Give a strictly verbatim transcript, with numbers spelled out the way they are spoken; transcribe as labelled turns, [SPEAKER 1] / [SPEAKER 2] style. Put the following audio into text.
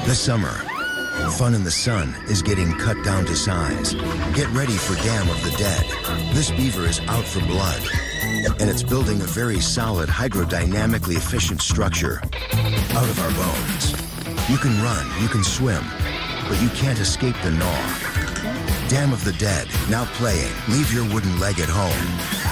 [SPEAKER 1] This summer, fun in the sun is getting cut down to size. Get ready for Dam of the Dead. This beaver is out for blood, and it's building a very solid, hydrodynamically efficient structure out of our bones. You can run, you can swim, but you can't escape the gnaw. Dam of the Dead, now playing. Leave your wooden leg at home.